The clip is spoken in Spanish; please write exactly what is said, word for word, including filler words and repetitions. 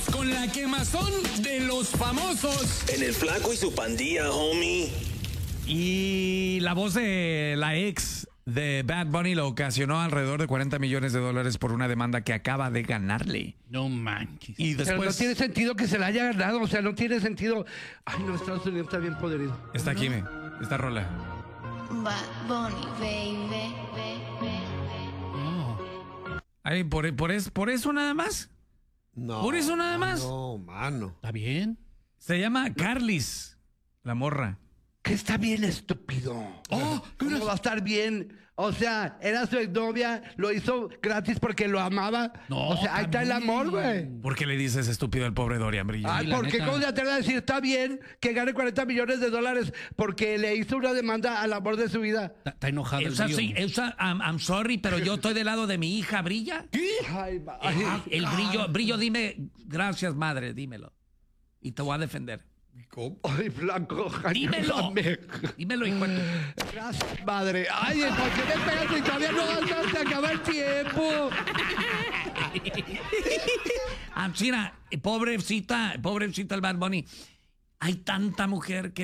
con la quemazón de los famosos. En el Flaco y su pandilla, homie. Y la voz de la ex de Bad Bunny lo ocasionó alrededor de cuarenta millones de dólares por una demanda que acaba de ganarle. No manches. Y Pero no después tiene sentido que se la haya ganado, o sea, no tiene sentido. Ay, no, Estados Unidos está bien podrido. está aquí, me, esta rola. Bad Bunny, baby, baby. Oh. Ay, por, por, es, por eso nada más. No. Por eso nada más. No, mano. ¿Está bien? Se llama Carlis, la morra. Que está bien estúpido. Oh, ¿cómo va a estar bien? O sea, era su exnovia, lo hizo gratis porque lo amaba. No, o sea, ahí está el amor, güey. ¿Por qué le dices estúpido al pobre Dorian Brillo? Ay, la porque neta. cómo se atreve a decir está bien que gane cuarenta millones de dólares porque le hizo una demanda al amor de su vida. Está, está enojado el Elsa, tío. sí, Elsa, I'm, I'm sorry, pero yo estoy del lado de mi hija, Brilla. Ay, ma- ay, El Brillo, Brillo, dime, gracias, madre, dímelo. Y te voy a defender. ay, Blanco. Dímelo. ayúdame. Dímelo y cuento. Gracias, madre. Ay, ¿por qué me pegas y todavía no se acaba el tiempo? Ah, mira, pobrecita, pobrecita el Bad Bunny. Hay tanta mujer que